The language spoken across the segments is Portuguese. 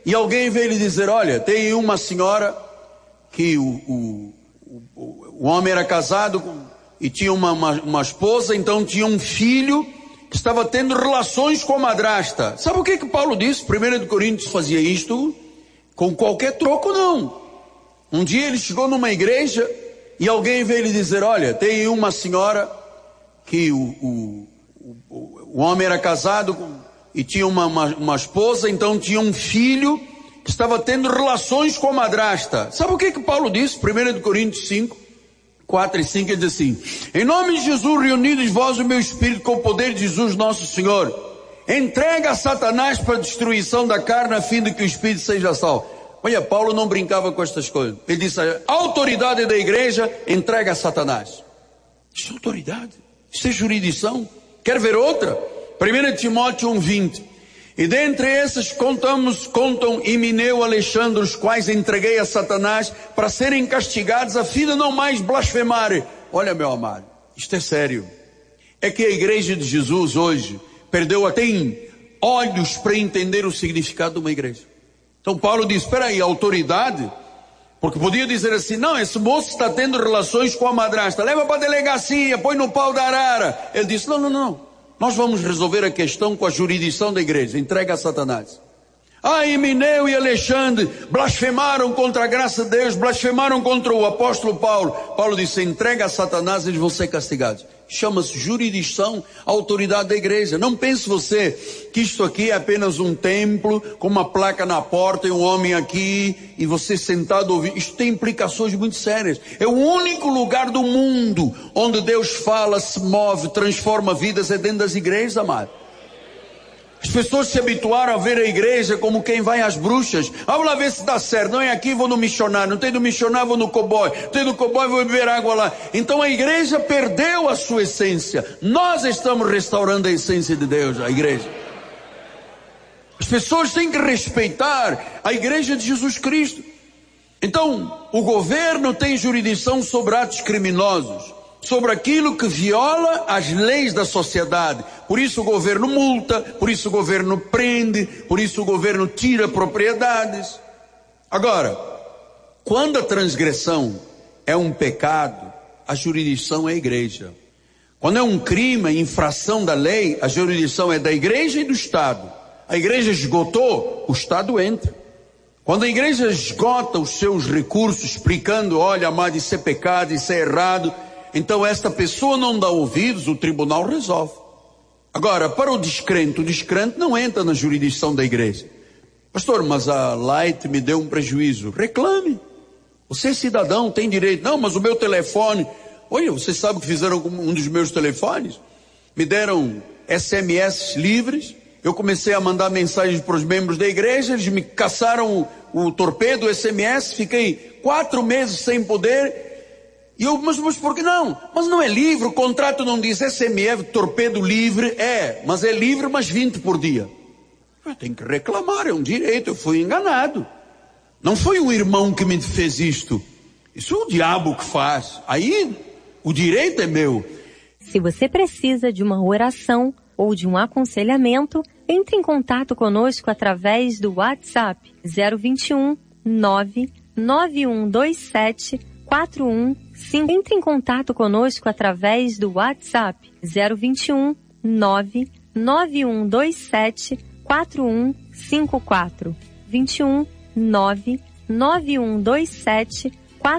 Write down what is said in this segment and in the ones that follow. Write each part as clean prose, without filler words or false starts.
e alguém veio lhe dizer, olha, tem uma senhora que o homem era casado e tinha uma esposa, então tinha um filho que estava tendo relações com a madrasta. Sabe o que Paulo disse? 1 Coríntios fazia isto com qualquer troco, não. Um dia ele chegou numa igreja e alguém veio lhe dizer, olha, tem uma senhora que o homem era casado e tinha uma esposa, então tinha um filho que estava tendo relações com a madrasta. Sabe o que Paulo disse? 1 Coríntios 5, 4 e 5, ele diz assim, em nome de Jesus, reunidos vós o meu espírito com o poder de Jesus nosso Senhor, entrega a Satanás para a destruição da carne, a fim de que o espírito seja salvo. Olha, Paulo não brincava com estas coisas. Ele disse, a autoridade da igreja entrega a Satanás. Isso é autoridade, isso é jurisdição. Quer ver outra? 1 Timóteo 1:20. E dentre esses contam Himeneu, Alexandre, os quais entreguei a Satanás para serem castigados, a fim de não mais blasfemarem. Olha, meu amado, isto é sério. É que a igreja de Jesus hoje tem olhos para entender o significado de uma igreja. Então Paulo diz, espera aí, autoridade? Porque podia dizer assim, não, esse moço está tendo relações com a madrasta, leva para a delegacia, põe no pau da arara. Ele disse, não. Nós vamos resolver a questão com a jurisdição da igreja. Entrega a Satanás. Himeneu e Alexandre blasfemaram contra a graça de Deus, blasfemaram contra o apóstolo Paulo. Paulo disse, entrega a Satanás e eles vão ser castigados. Chama-se jurisdição, autoridade da igreja. Não pense você que isto aqui é apenas um templo com uma placa na porta e um homem aqui e você sentado ouvindo. Isto tem implicações muito sérias. É o único lugar do mundo onde Deus fala, se move, transforma vidas, é dentro das igrejas, amado. As pessoas se habituaram a ver a igreja como quem vai às bruxas. Vamos lá ver se dá certo. Não é aqui, vou no missionário. Não tem no missionário, vou no cowboy. Não tem no cowboy, vou beber água lá. Então a igreja perdeu a sua essência. Nós estamos restaurando a essência de Deus, a igreja. As pessoas têm que respeitar a igreja de Jesus Cristo. Então, o governo tem jurisdição sobre atos criminosos, sobre aquilo que viola as leis da sociedade. Por isso o governo multa, por isso o governo prende, por isso o governo tira propriedades. Agora, quando a transgressão é um pecado, a jurisdição é a igreja. Quando é um crime, infração da lei, a jurisdição é da igreja e do Estado. A igreja esgotou, o Estado entra. Quando a igreja esgota os seus recursos, explicando, olha, amado, isso é pecado, isso é errado, então esta pessoa não dá ouvidos, o tribunal resolve. Agora, para o descrente não entra na jurisdição da igreja. Pastor, mas a Light me deu um prejuízo. Reclame. Você é cidadão, tem direito. Não, mas o meu telefone. Olha, você sabe o que fizeram com um dos meus telefones? Me deram SMS livres. Eu comecei a mandar mensagens para os membros da igreja. Eles me caçaram o torpedo, o SMS. Fiquei 4 meses sem poder. E eu, mas por que não? Mas não é livre, o contrato não diz SMF, torpedo livre, mas é livre, mas 20 por dia. Eu tenho que reclamar, é um direito, eu fui enganado. Não foi um irmão que me fez isto. Isso é o diabo que faz. Aí, o direito é meu. Se você precisa de uma oração ou de um aconselhamento, entre em contato conosco através do WhatsApp 021 99127 415. Entre em contato conosco através do WhatsApp 021 99127 4154. 21 99127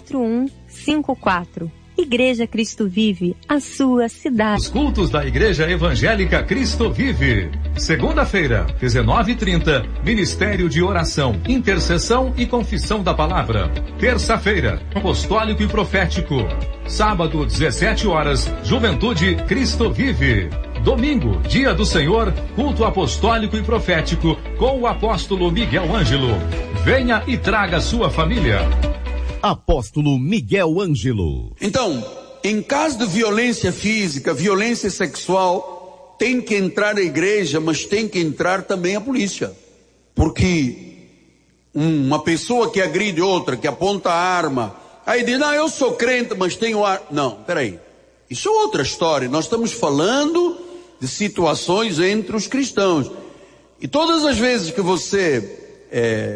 4154. Igreja Cristo Vive, a sua cidade. Os cultos da Igreja Evangélica Cristo Vive. Segunda-feira, 19h30, Ministério de Oração, Intercessão e Confissão da Palavra. Terça-feira, Apostólico e Profético. Sábado, 17 horas, Juventude Cristo Vive. Domingo, Dia do Senhor, culto apostólico e profético com o apóstolo Miguel Ângelo. Venha e traga sua família. Apóstolo Miguel Ângelo. Então, em caso de violência física, violência sexual, tem que entrar a igreja, mas tem que entrar também a polícia. Porque uma pessoa que agride outra, que aponta a arma, aí diz, não, eu sou crente, mas tenho arma. Não, peraí. Isso é outra história. Nós estamos falando de situações entre os cristãos. E todas as vezes que você